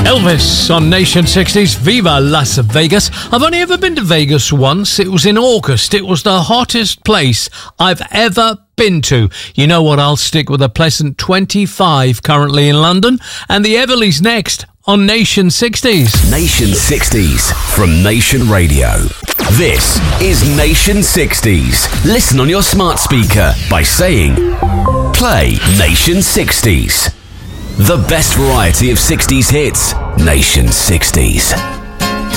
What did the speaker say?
Elvis on Nation 60s, Viva Las Vegas. I've only ever been to Vegas once. It was in August. It was the hottest place I've ever been to. You know what? I'll stick with a pleasant 25 currently in London. And the Everleys next on Nation 60s. Nation 60s from Nation Radio. This is Nation 60s. Listen on your smart speaker by saying, play Nation 60s. The best variety of 60s hits, Nation 60s.